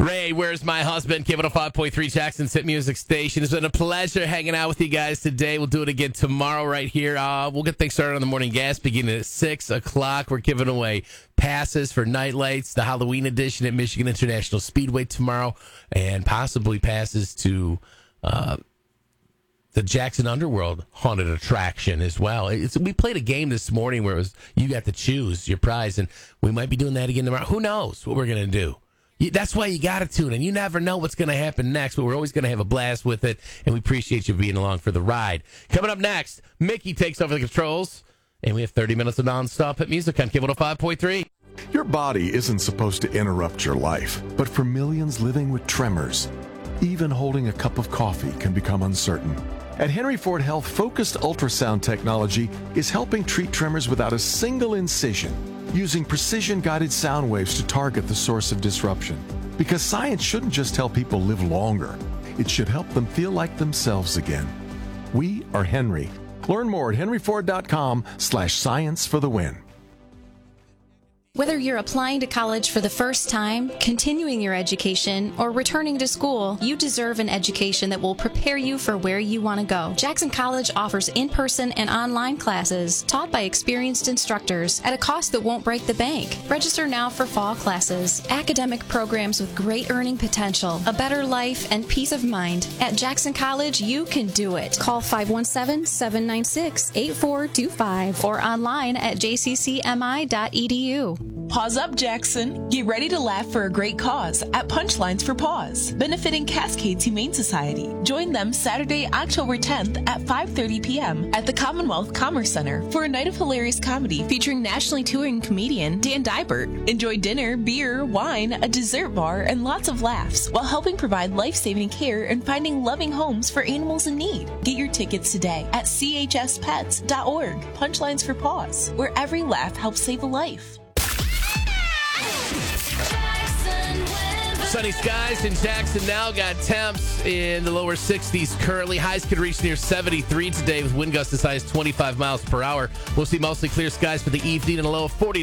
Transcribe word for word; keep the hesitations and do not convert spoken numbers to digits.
Ray, Where's My Husband? K one oh five point three Jackson's Hit Music Station. It's been a pleasure hanging out with you guys today. We'll do it again tomorrow right here. Uh, we'll get things started on the morning gas beginning at six o'clock. We're giving away passes for Night Lights, the Halloween edition at Michigan International Speedway tomorrow, and possibly passes to uh, the Jackson Underworld Haunted Attraction as well. It's, we played a game this morning where it was you got to choose your prize, and we might be doing that again tomorrow. Who knows what we're going to do? That's why you got to tune in. You never know what's going to happen next, but we're always going to have a blast with it, and we appreciate you being along for the ride. Coming up next, Mickey takes over the controls, and we have thirty minutes of nonstop hit music on K one oh five point three. Your body isn't supposed to interrupt your life, but for millions living with tremors, even holding a cup of coffee can become uncertain. At Henry Ford Health, focused ultrasound technology is helping treat tremors without a single incision, using precision-guided sound waves to target the source of disruption. Because science shouldn't just help people live longer, it should help them feel like themselves again. We are Henry. Learn more at henryford.com slash science for the win. Whether you're applying to college for the first time, continuing your education, or returning to school, you deserve an education that will prepare you for where you want to go. Jackson College offers in-person and online classes taught by experienced instructors at a cost that won't break the bank. Register now for fall classes, academic programs with great earning potential, a better life, and peace of mind. At Jackson College, you can do it. Call five one seven, seven nine six, eight four two five or online at j c c m i dot e d u. Pause up, Jackson. Get ready to laugh for a great cause at Punchlines for Paws, benefiting Cascades Humane Society. Join them Saturday, October tenth at five thirty p.m. at the Commonwealth Commerce Center for a night of hilarious comedy featuring nationally touring comedian Dan Dybert. Enjoy dinner, beer, wine, a dessert bar, and lots of laughs while helping provide life-saving care and finding loving homes for animals in need. Get your tickets today at c h s pets dot org. Punchlines for Paws, where every laugh helps save a life. Sunny skies in Jackson now. Got temps in the lower sixties currently. Highs could reach near seventy-three today with wind gusts as high as twenty-five miles per hour. We'll see mostly clear skies for the evening and a low of forty.